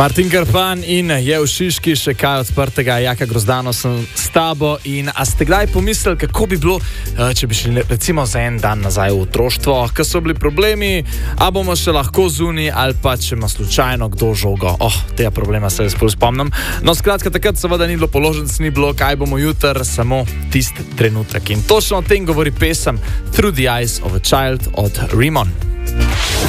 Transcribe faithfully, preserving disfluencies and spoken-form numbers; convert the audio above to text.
Martin Karpan in je v Šiški še kaj odprtega. Jaka Grozdano sem s tabo. In a ste kdaj pomislili, kako bi bilo, če bi šli recimo za en dan nazaj v otroštvo, ko so bili problemi, a bomo še lahko zunaj, ali pa če ima slučajno kdo žogo. Oh, tega problema se jaz bolj spomnim. No, skratka, takrat seveda ni bilo položenc, ni bilo, kaj bomo jutr, samo tisti trenutek. In točno o tem govori pesem Through the Eyes of a Child od Rimon.